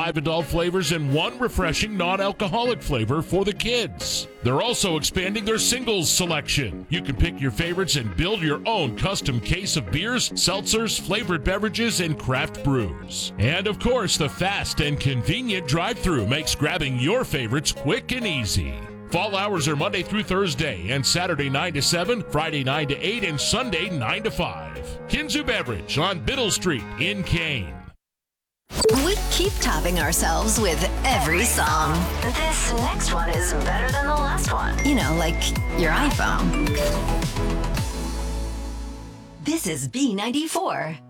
5 adult flavors and 1 refreshing non-alcoholic flavor for the kids. They're also expanding their singles selection. You can pick your favorites and build your own custom case of beers, seltzers, flavored beverages, and craft brews. And of course, the fast and convenient drive-thru makes grabbing your favorites quick and easy. Fall hours are Monday through Thursday and Saturday 9 to 7, Friday 9 to 8, and Sunday 9 to 5. Kinzu Beverage on Biddle Street in Kane. We keep topping ourselves with every song. This next one is better than the last one. You know, like your iPhone. This is B94.